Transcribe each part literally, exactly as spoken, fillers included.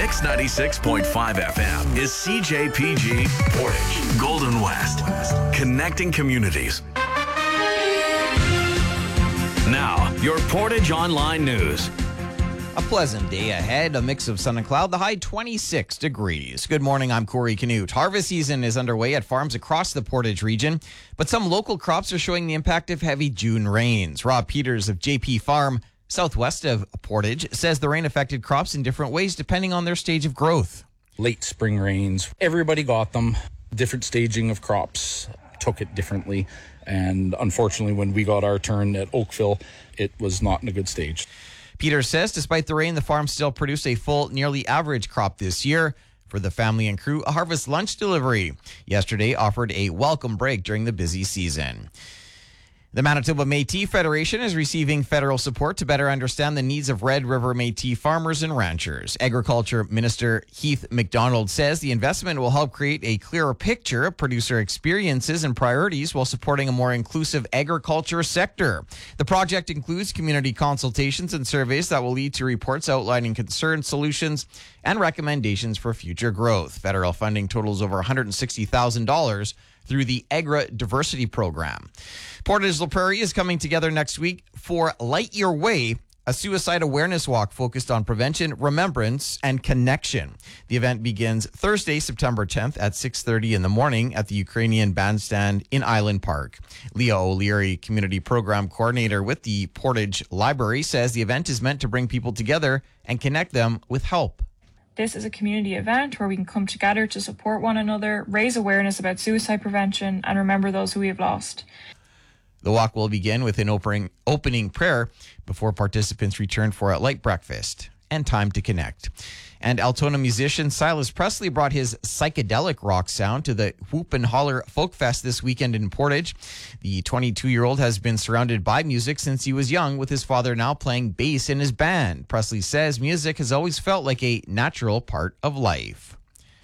Mix ninety-six point five F M is C J P G Portage, Golden West, connecting communities. Now, your Portage Online News. A pleasant day ahead, a mix of sun and cloud, the high twenty-six degrees. Good morning, I'm Corey Canute. Harvest season is underway at farms across the Portage region, but some local crops are showing the impact of heavy June rains. Rob Peters of J P Farm, southwest of Portage, says the rain affected crops in different ways depending on their stage of growth. Late spring rains, everybody got them. Different staging of crops took it differently, and unfortunately when we got our turn at Oakville, it was not in a good stage. Peters says despite the rain, the farm still produced a full, nearly average crop this year. For the family and crew, a harvest lunch delivery yesterday offered a welcome break during the busy season. The Manitoba Métis Federation is receiving federal support to better understand the needs of Red River Métis farmers and ranchers. Agriculture Minister Heath McDonald says the investment will help create a clearer picture of producer experiences and priorities while supporting a more inclusive agriculture sector. The project includes community consultations and surveys that will lead to reports outlining concerns, solutions, and recommendations for future growth. Federal funding totals over one hundred sixty thousand dollars through the Agra Diversity Program. Portage La Prairie is coming together next week for Light Your Way, a suicide awareness walk focused on prevention, remembrance, and connection. The event begins Thursday, September tenth at six thirty in the morning at the Ukrainian Bandstand in Island Park. Leah O'Leary, Community Program Coordinator with the Portage Library, says the event is meant to bring people together and connect them with help. This is a community event where we can come together to support one another, raise awareness about suicide prevention, and remember those who we have lost. The walk will begin with an opening, opening prayer before participants return for a light breakfast and time to connect. And Altona musician Silas Presley brought his psychedelic rock sound to the Whoop and Holler Folk Fest this weekend in Portage. The twenty-two-year-old has been surrounded by music since he was young, with his father now playing bass in his band. Presley says music has always felt like a natural part of life.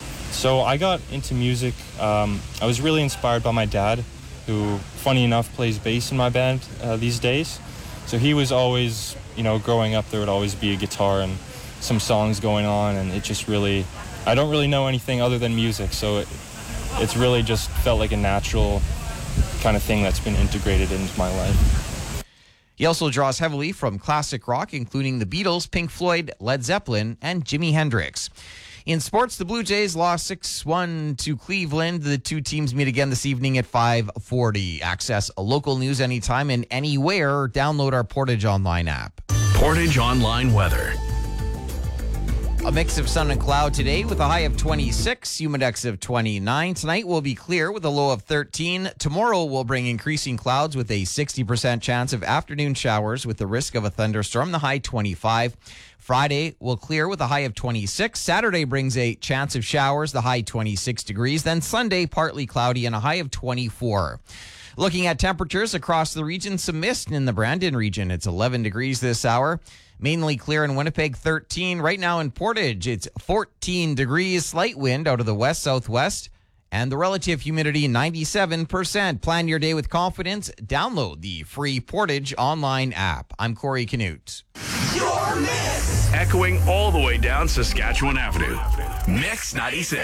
So I got into music. Um, I was really inspired by my dad, who, funny enough, plays bass in my band uh, these days. So he was always, you know, growing up, there would always be a guitar and some songs going on, and it just really, I don't really know anything other than music, so it, it's really just felt like a natural kind of thing that's been integrated into my life. He also draws heavily from classic rock, including the Beatles, Pink Floyd, Led Zeppelin, and Jimi Hendrix. In sports, the Blue Jays lost six one to Cleveland. The two teams meet again this evening at five forty. Access local news anytime and anywhere, or download our Portage Online app. Portage Online Weather. A mix of sun and cloud today with a high of twenty-six, humidex of twenty-nine. Tonight will be clear with a low of thirteen. Tomorrow will bring increasing clouds with a sixty percent chance of afternoon showers with the risk of a thunderstorm, the high twenty-five. Friday will clear with a high of twenty-six. Saturday brings a chance of showers, the high twenty-six degrees. Then Sunday, partly cloudy and a high of twenty-four. Looking at temperatures across the region, some mist in the Brandon region. It's eleven degrees this hour. Mainly clear in Winnipeg, thirteen. Right now in Portage, it's fourteen degrees. Slight wind out of the west-southwest. And the relative humidity, ninety-seven percent. Plan your day with confidence. Download the free Portage Online app. I'm Corey Canute. Your Mix. Echoing all the way down Saskatchewan Avenue. Mix ninety-six.